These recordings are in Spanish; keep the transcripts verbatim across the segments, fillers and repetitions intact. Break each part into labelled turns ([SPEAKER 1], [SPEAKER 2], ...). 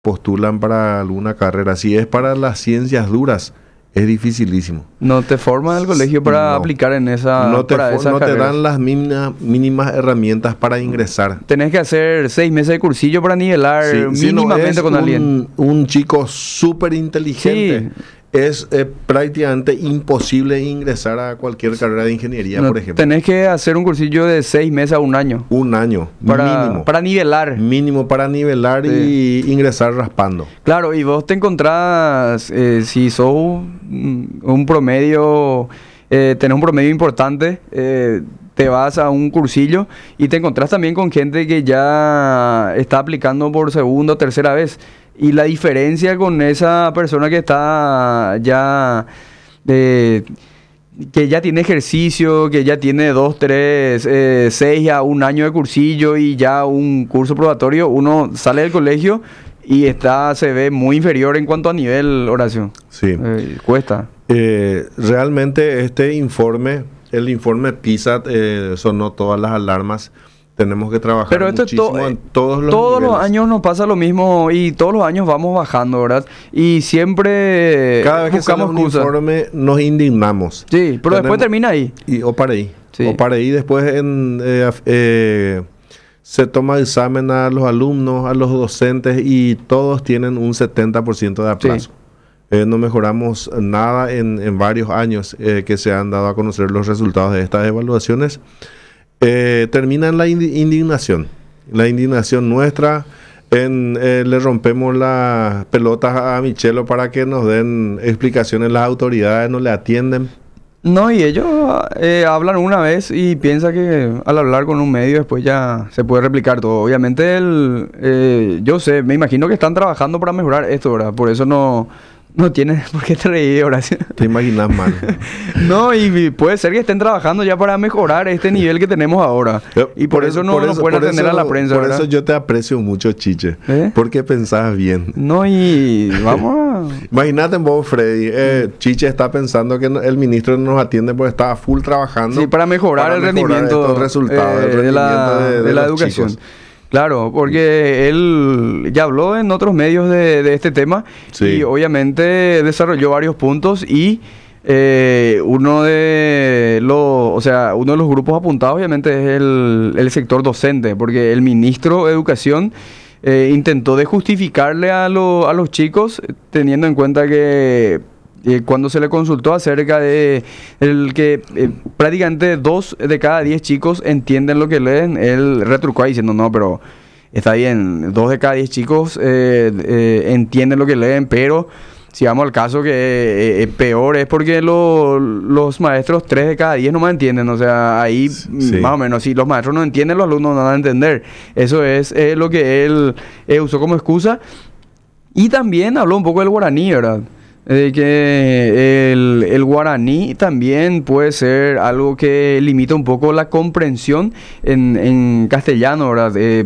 [SPEAKER 1] postulan para alguna carrera. Si es para las ciencias duras, es dificilísimo.
[SPEAKER 2] No te forma el colegio para
[SPEAKER 1] No.
[SPEAKER 2] aplicar en esa
[SPEAKER 1] No te,
[SPEAKER 2] para
[SPEAKER 1] for-
[SPEAKER 2] esas
[SPEAKER 1] no te
[SPEAKER 2] carreras.
[SPEAKER 1] dan las mínimas, mínimas herramientas para ingresar.
[SPEAKER 2] Tenés que hacer seis meses de cursillo para nivelar
[SPEAKER 1] Sí, si no
[SPEAKER 2] mínimamente
[SPEAKER 1] es
[SPEAKER 2] con
[SPEAKER 1] un,
[SPEAKER 2] alguien.
[SPEAKER 1] un chico súper inteligente,
[SPEAKER 2] Sí.
[SPEAKER 1] es eh, prácticamente imposible ingresar a cualquier carrera de ingeniería,
[SPEAKER 2] No,
[SPEAKER 1] por ejemplo.
[SPEAKER 2] tenés que hacer un cursillo de seis meses a un año
[SPEAKER 1] Un año
[SPEAKER 2] para,
[SPEAKER 1] mínimo.
[SPEAKER 2] para nivelar.
[SPEAKER 1] Mínimo para nivelar
[SPEAKER 2] Sí.
[SPEAKER 1] y ingresar raspando.
[SPEAKER 2] Claro, y vos te encontrás, eh, si sos un, un promedio, eh, tenés un promedio importante, eh, te vas a un cursillo y te encontrás también con gente que ya está aplicando por segunda o tercera vez. Y la diferencia con esa persona que está ya, eh, que ya tiene ejercicio, que ya tiene dos, tres, eh, seis a un año de cursillo y ya un curso probatorio, uno sale del colegio y está, se ve muy inferior en cuanto a nivel, Horacio.
[SPEAKER 1] Sí.
[SPEAKER 2] Eh, cuesta.
[SPEAKER 1] Eh, realmente este informe, el informe PISA, eh, sonó todas las alarmas. Tenemos que trabajar
[SPEAKER 2] Pero esto es
[SPEAKER 1] muchísimo
[SPEAKER 2] to-
[SPEAKER 1] en todos los
[SPEAKER 2] Todos los
[SPEAKER 1] niveles.
[SPEAKER 2] años nos pasa lo mismo y todos los años vamos bajando, ¿verdad? Y siempre
[SPEAKER 1] Cada vez que sale
[SPEAKER 2] buscamos
[SPEAKER 1] un
[SPEAKER 2] excusas.
[SPEAKER 1] informe nos indignamos.
[SPEAKER 2] Sí, pero después
[SPEAKER 1] Tenemos-
[SPEAKER 2] termina ahí.
[SPEAKER 1] Y, o para ahí.
[SPEAKER 2] Sí.
[SPEAKER 1] O para ahí después en, eh, af- eh, se toma examen a los alumnos, a los docentes y todos tienen un setenta por ciento de aplazo.
[SPEAKER 2] Sí.
[SPEAKER 1] Eh, no mejoramos nada en, en varios años eh, que se han dado a conocer los resultados de estas evaluaciones. Eh, termina en la indi- indignación. La indignación nuestra. En, eh, le rompemos las pelotas a Michelo para que nos den explicaciones. Las autoridades no le atienden.
[SPEAKER 2] No, y ellos eh, hablan una vez y piensan que al hablar con un medio después ya se puede replicar todo. Obviamente, el, eh, yo sé, me imagino que están trabajando para mejorar esto, ¿verdad? Por eso no, no tienen por qué te reír, Horacio.
[SPEAKER 1] Te imaginas mal.
[SPEAKER 2] No, y y puede ser que estén trabajando ya para mejorar este nivel que tenemos ahora. Y por, eso no, no pueden
[SPEAKER 1] por
[SPEAKER 2] atender
[SPEAKER 1] eso-
[SPEAKER 2] a la prensa,
[SPEAKER 1] Por
[SPEAKER 2] ¿verdad?
[SPEAKER 1] eso yo te aprecio mucho, Chiche.
[SPEAKER 2] ¿Eh?
[SPEAKER 1] Porque pensás bien.
[SPEAKER 2] No, y vamos a...
[SPEAKER 1] Imagínate vos, Freddy. eh, Chiche está pensando que no- el ministro no nos atiende porque está full trabajando.
[SPEAKER 2] Sí, para mejorar
[SPEAKER 1] para
[SPEAKER 2] el
[SPEAKER 1] mejorar
[SPEAKER 2] rendimiento,
[SPEAKER 1] estos resultados,
[SPEAKER 2] eh,
[SPEAKER 1] el
[SPEAKER 2] de la,
[SPEAKER 1] rendimiento de- de
[SPEAKER 2] de la
[SPEAKER 1] los
[SPEAKER 2] educación.
[SPEAKER 1] chicos.
[SPEAKER 2] Claro, porque él ya habló en otros medios de, de este tema
[SPEAKER 1] Sí.
[SPEAKER 2] y obviamente desarrolló varios puntos y eh, uno de los, o sea, uno de los grupos apuntados obviamente es el, el sector docente, porque el ministro de Educación eh, intentó de justificarle a, lo- a los chicos, teniendo en cuenta que eh, cuando se le consultó acerca de el que eh, prácticamente dos de cada diez chicos entienden lo que leen, él retrucó ahí diciendo, no, pero está bien, dos de cada diez chicos eh, eh, entienden lo que leen, pero si vamos al caso que eh, eh, peor es porque lo- los maestros tres de cada diez no más entienden, o sea, ahí
[SPEAKER 1] Sí.
[SPEAKER 2] más o menos, si los maestros no entienden, los alumnos no van a entender. Eso es eh, lo que él eh, usó como excusa. Y también habló un poco del guaraní, ¿verdad? De que el, el guaraní también puede ser algo que limita un poco la comprensión en, en castellano, ¿verdad? Eh,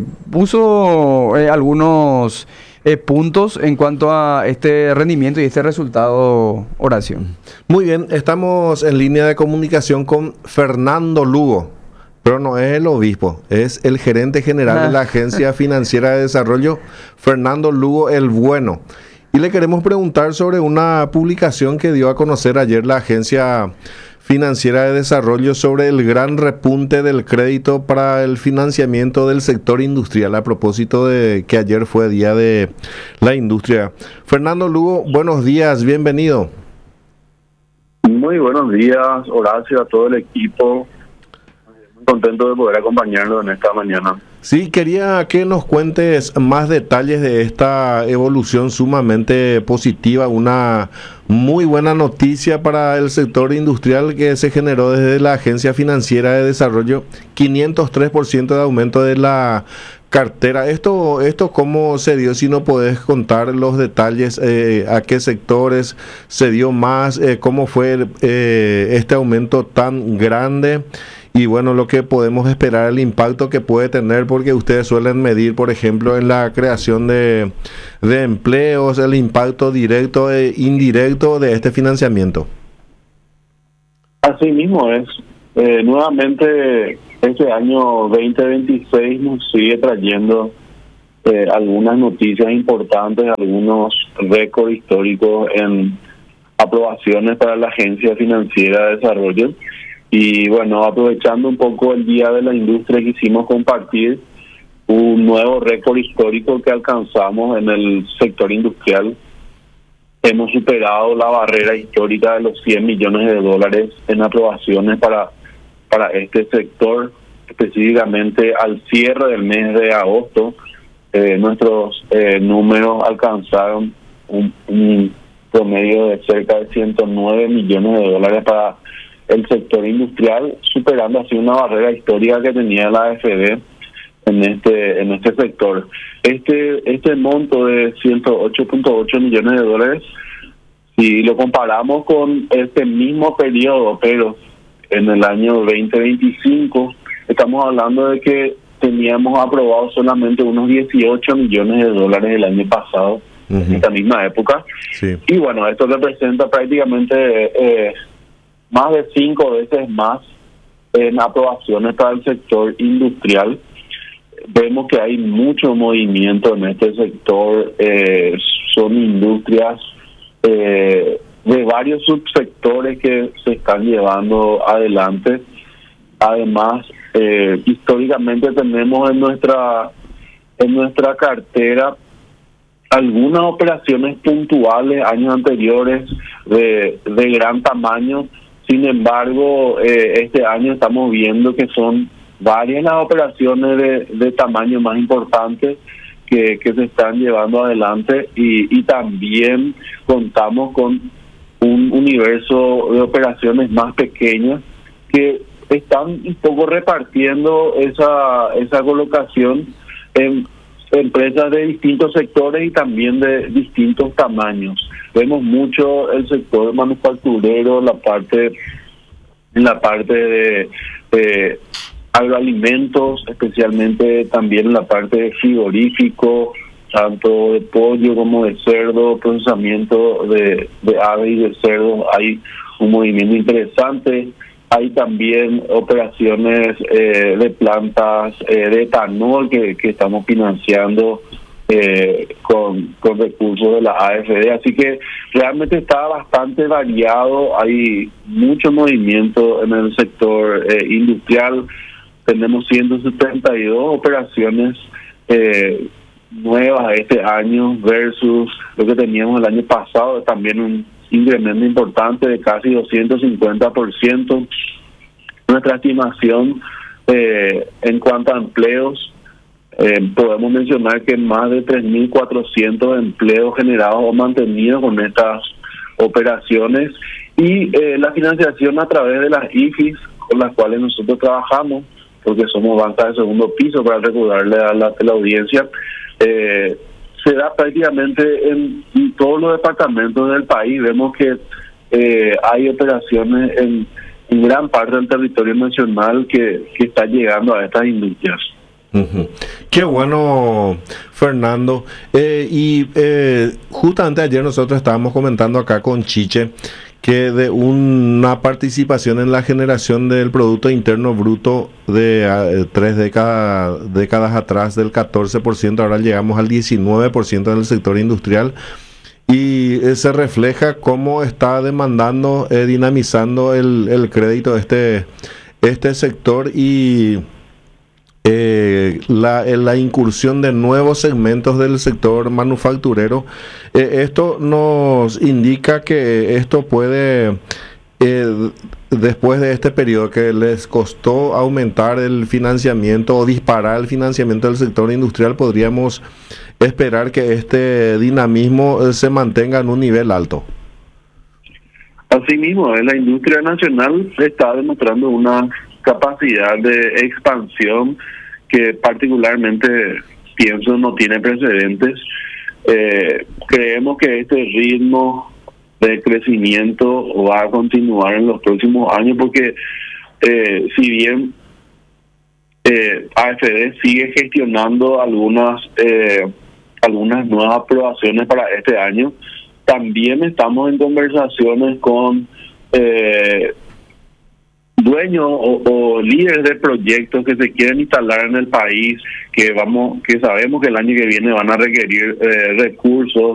[SPEAKER 2] puso eh, algunos eh, puntos en cuanto a este rendimiento y este resultado, Horacio.
[SPEAKER 1] Muy bien, estamos en línea de comunicación con Fernando Lugo, pero no es el obispo, es el gerente general de la Agencia Financiera de Desarrollo, Fernando Lugo el Bueno. Y le queremos preguntar sobre una publicación que dio a conocer ayer la Agencia Financiera de Desarrollo sobre el gran repunte del crédito para el financiamiento del sector industrial, a propósito de que ayer fue Día de la Industria. Fernando Lugo, buenos días, bienvenido.
[SPEAKER 3] Muy buenos días, Horacio, a todo el equipo. Muy contento de poder acompañarlo en esta mañana.
[SPEAKER 1] Sí, quería que nos cuentes más detalles de esta evolución sumamente positiva, una muy buena noticia para el sector industrial que se generó desde la Agencia Financiera de Desarrollo, quinientos tres por ciento de aumento de la cartera. Esto, esto ¿cómo se dio? Si no podés contar los detalles, eh, a qué sectores se dio más, eh, cómo fue eh, este aumento tan grande. Y bueno, lo que podemos esperar, el impacto que puede tener, porque ustedes suelen medir, por ejemplo, en la creación de, de empleos, el impacto directo e indirecto de este financiamiento.
[SPEAKER 3] Así mismo es. Eh, nuevamente, este año veinte veintiséis nos sigue trayendo eh, algunas noticias importantes, algunos récords históricos en aprobaciones para la Agencia Financiera de Desarrollo. Y bueno, aprovechando un poco el Día de la Industria, quisimos compartir un nuevo récord histórico que alcanzamos en el sector industrial. Hemos superado la barrera histórica de los cien millones de dólares en aprobaciones para, para este sector. Específicamente al cierre del mes de agosto, eh, nuestros eh, números alcanzaron un, un promedio de cerca de ciento nueve millones de dólares para el sector industrial, superando así una barrera histórica que tenía la A F D en este en este sector. Este este monto de ciento ocho punto ocho millones de dólares, si lo comparamos con este mismo periodo, pero en el año veinte veinticinco, estamos hablando de que teníamos aprobado solamente unos dieciocho millones de dólares el año pasado, uh-huh. en esta misma época.
[SPEAKER 1] Sí. Y
[SPEAKER 3] bueno, esto representa prácticamente eh, más de cinco veces más en aprobaciones para el sector industrial. Vemos que hay mucho movimiento en este sector. Eh, son industrias eh, de varios subsectores que se están llevando adelante. Además, eh, históricamente tenemos en nuestra en nuestra cartera algunas operaciones puntuales años anteriores de, de gran tamaño. Sin embargo, eh, este año estamos viendo que son varias las operaciones de, de tamaño más importante que, que se están llevando adelante, y, y también contamos con un universo de operaciones más pequeñas que están un poco repartiendo esa esa colocación en empresas de distintos sectores y también de distintos tamaños. Vemos mucho el sector manufacturero, la parte en la parte de, de agroalimentos, especialmente también en la parte de frigorífico, tanto de pollo como de cerdo, procesamiento de, de ave y de cerdo. Hay un movimiento interesante. Hay también operaciones eh, de plantas eh, de etanol que, que estamos financiando eh, con, con recursos de la A F D. Así que realmente está bastante variado. Hay mucho movimiento en el sector eh, industrial. Tenemos ciento setenta y dos operaciones eh, nuevas este año versus lo que teníamos el año pasado. También un incremento importante de casi doscientos cincuenta por ciento. Nuestra estimación eh, en cuanto a empleos, eh, podemos mencionar que más de tres mil cuatrocientos empleos generados o mantenidos con estas operaciones, y eh, la financiación a través de las I F I S con las cuales nosotros trabajamos, porque somos banca de segundo piso, para recordarle a la, a la audiencia, eh, se da prácticamente en, en todos los departamentos del país. Vemos que eh, hay operaciones en, en gran parte del territorio nacional que, que está llegando a estas industrias.
[SPEAKER 1] Uh-huh. Qué bueno, Fernando. Eh, y eh, justamente ayer nosotros estábamos comentando acá con Chiche que de una participación en la generación del Producto Interno Bruto de eh, tres décadas, décadas atrás del catorce por ciento, ahora llegamos al diecinueve por ciento en el sector industrial, y eh, se refleja cómo está demandando, eh, dinamizando el, el crédito este, este sector, y Eh, la, la incursión de nuevos segmentos del sector manufacturero. Eh, esto nos indica que esto puede, eh, después de este periodo que les costó aumentar el financiamiento o disparar el financiamiento del sector industrial, podríamos esperar que este dinamismo eh, se mantenga en un nivel alto.
[SPEAKER 3] Asimismo, la industria nacional está demostrando una capacidad de expansión que particularmente pienso no tiene precedentes. Eh, creemos que este ritmo de crecimiento va a continuar en los próximos años, porque eh, si bien eh, A F D sigue gestionando algunas eh, algunas nuevas aprobaciones para este año, también estamos en conversaciones con eh, dueños o, o líderes de proyectos que se quieren instalar en el país, que vamos, que sabemos que el año que viene van a requerir eh, recursos